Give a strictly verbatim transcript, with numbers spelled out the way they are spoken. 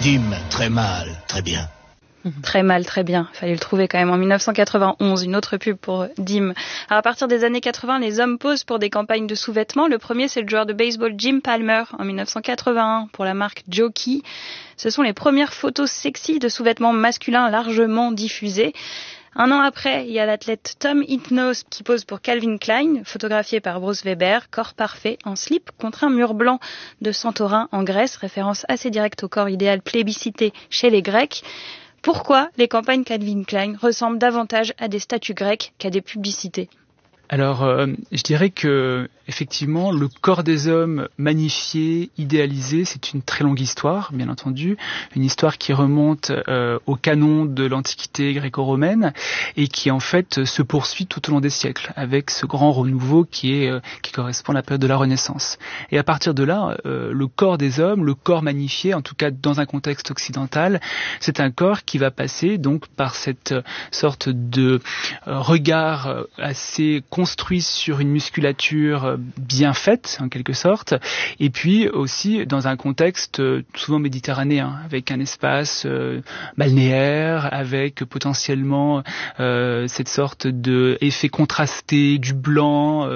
Dim, très mal, très bien. Très mal, très bien. Fallait le trouver quand même. En dix-neuf cent quatre-vingt-onze, une autre pub pour Dim. Alors à partir des années quatre-vingts, les hommes posent pour des campagnes de sous-vêtements. Le premier, c'est le joueur de baseball Jim Palmer en dix-neuf cent quatre-vingt-un pour la marque Jockey. Ce sont les premières photos sexy de sous-vêtements masculins largement diffusées. Un an après, il y a l'athlète Tom Hitnos qui pose pour Calvin Klein, photographié par Bruce Weber, corps parfait en slip contre un mur blanc de Santorin en Grèce, référence assez directe au corps idéal plébiscité chez les Grecs. Pourquoi les campagnes Calvin Klein ressemblent davantage à des statues grecques qu'à des publicités ? Alors, euh, je dirais que effectivement, le corps des hommes magnifié, idéalisé, c'est une très longue histoire, bien entendu, une histoire qui remonte euh, au canon de l'Antiquité gréco-romaine et qui en fait se poursuit tout au long des siècles avec ce grand renouveau qui est euh, qui correspond à la période de la Renaissance. Et à partir de là, euh, le corps des hommes, le corps magnifié, en tout cas dans un contexte occidental, c'est un corps qui va passer donc par cette sorte de euh, regard euh, assez construit sur une musculature bien faite en quelque sorte, et puis aussi dans un contexte souvent méditerranéen, avec un espace euh, balnéaire, avec potentiellement euh, cette sorte de effet contrasté du blanc, euh,